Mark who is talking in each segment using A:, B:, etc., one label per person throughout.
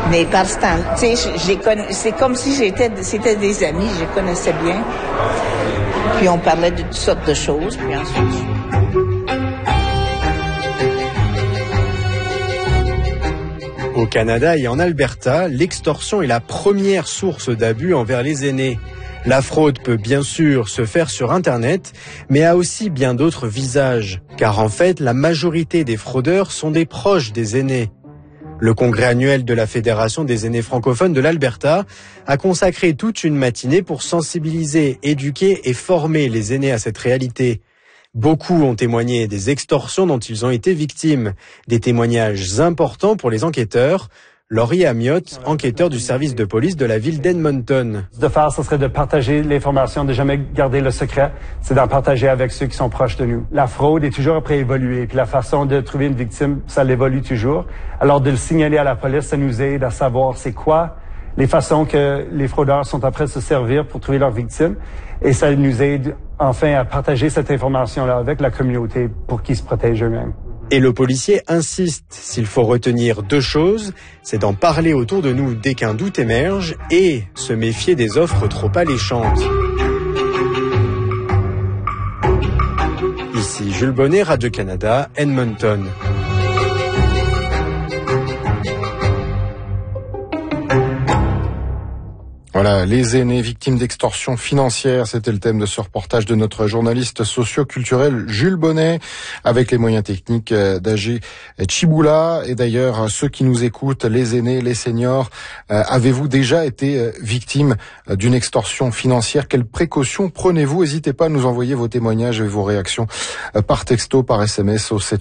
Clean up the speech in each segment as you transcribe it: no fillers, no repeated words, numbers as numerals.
A: Mais par ce temps, tu sais, c'est comme si c'était des amis, je les connaissais bien. Puis on parlait de toutes sortes de choses, puis ensuite...
B: Au Canada et en Alberta, l'extorsion est la première source d'abus envers les aînés. La fraude peut bien sûr se faire sur Internet, mais a aussi bien d'autres visages. Car en fait, la majorité des fraudeurs sont des proches des aînés. Le congrès annuel de la Fédération des aînés francophones de l'Alberta a consacré toute une matinée pour sensibiliser, éduquer et former les aînés à cette réalité. Beaucoup ont témoigné des extorsions dont ils ont été victimes. Des témoignages importants pour les enquêteurs. Laurie Amiotte, enquêteur du service de police de la ville d'Edmonton.
C: De faire, ce serait de partager l'information, de jamais garder le secret. C'est d'en partager avec ceux qui sont proches de nous. La fraude est toujours après évoluer, puis la façon de trouver une victime, ça l'évolue toujours. Alors de le signaler à la police, ça nous aide à savoir c'est quoi les façons que les fraudeurs sont en train de se servir pour trouver leurs victimes. Et ça nous aide enfin à partager cette information-là avec la communauté pour qu'ils se protègent eux-mêmes.
B: Et le policier insiste, s'il faut retenir deux choses, c'est d'en parler autour de nous dès qu'un doute émerge et se méfier des offres trop alléchantes. Ici Jules Bonnet, Radio-Canada, Edmonton.
D: Voilà, les aînés victimes d'extorsion financière, c'était le thème de ce reportage de notre journaliste socio-culturel Jules Bonnet, avec les moyens techniques d'Agé Chiboula. Et d'ailleurs, ceux qui nous écoutent, les aînés, les seniors, avez-vous déjà été victime d'une extorsion financière? Quelles précautions prenez-vous? N'hésitez pas à nous envoyer vos témoignages et vos réactions par texto, par SMS au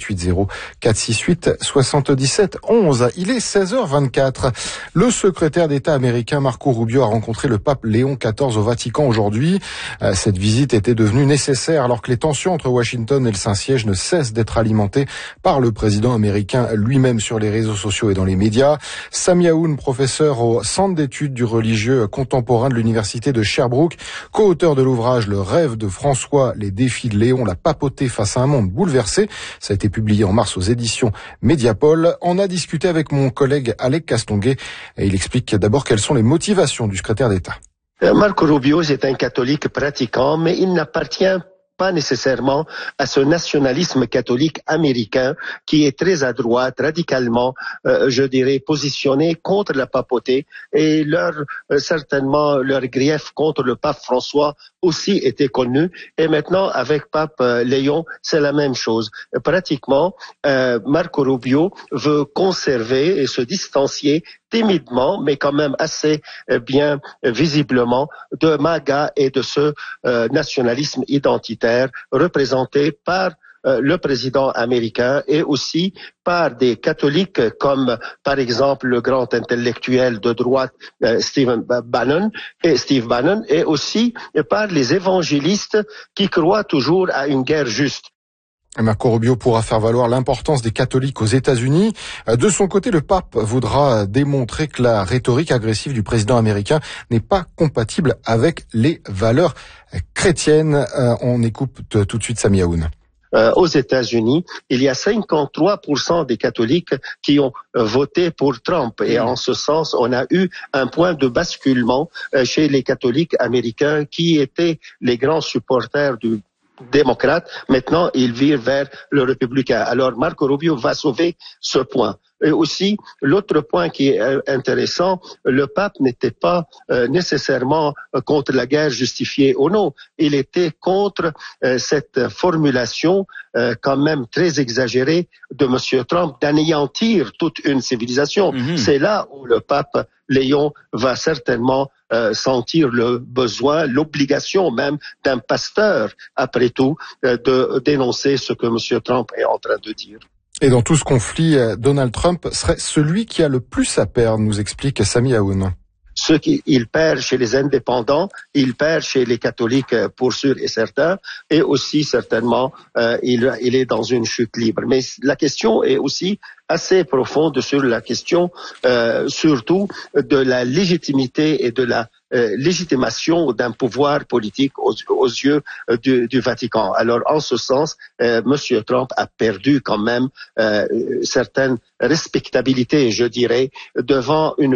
D: 780-468-77-11. Il est 16h24. Le secrétaire d'État américain Marco Rubio a rencontré le pape Léon XIV au Vatican aujourd'hui. Cette visite était devenue nécessaire alors que les tensions entre Washington et le Saint-Siège ne cessent d'être alimentées par le président américain lui-même sur les réseaux sociaux et dans les médias. Sam Yaoun, professeur au Centre d'études du religieux contemporain de l'Université de Sherbrooke, co-auteur de l'ouvrage Le rêve de François, les défis de Léon, la papauté face à un monde bouleversé. Ça a été publié en mars aux éditions Mediapol. On a discuté avec mon collègue Alec Castonguay et il explique d'abord quelles sont les motivations du secrétaire d'État.
E: Marco Rubio est un catholique pratiquant, mais il n'appartient pas nécessairement à ce nationalisme catholique américain qui est très à droite, radicalement, je dirais, positionné contre la papauté et certainement leur grief contre le pape François aussi était connu. Et maintenant, avec pape Léon, c'est la même chose. Pratiquement, Marco Rubio veut conserver et se distancier timidement, mais quand même assez bien visiblement, de MAGA et de ce nationalisme identitaire représenté par le président américain et aussi par des catholiques comme par exemple le grand intellectuel de droite Steve Bannon et aussi par les évangélistes qui croient toujours à une guerre juste.
D: Marco Rubio pourra faire valoir l'importance des catholiques aux États-Unis. De son côté, le pape voudra démontrer que la rhétorique agressive du président américain n'est pas compatible avec les valeurs chrétiennes. On écoute tout de suite Sam Yaoun.
E: Aux États-Unis, il y a 53% des catholiques qui ont voté pour Trump. Et en ce sens, on a eu un point de basculement chez les catholiques américains qui étaient les grands supporters du démocrate. Maintenant, ils virent vers le républicain. Alors, Marco Rubio va sauver ce point. Et aussi, l'autre point qui est intéressant, le pape n'était pas nécessairement contre la guerre justifiée ou non. Il était contre cette formulation quand même très exagérée de M. Trump d'anéantir toute une civilisation. C'est là où le pape Léon va certainement sentir le besoin, l'obligation même d'un pasteur, après tout, de dénoncer ce que M. Trump est en train de dire.
D: Et dans tout ce conflit, Donald Trump serait celui qui a le plus à perdre, nous explique Sami Aoun.
E: Ce qu'il perd chez les indépendants, il perd chez les catholiques pour sûr et certain, et aussi certainement il est dans une chute libre. Mais la question est aussi assez profonde sur la question surtout de la légitimité et de la légitimation d'un pouvoir politique aux yeux du Vatican. Alors en ce sens, Monsieur Trump a perdu quand même certaine respectabilité, je dirais, devant une